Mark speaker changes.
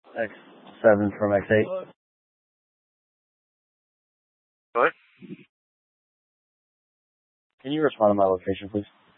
Speaker 1: X7 from X8.
Speaker 2: What?
Speaker 1: Can you respond to my location, please?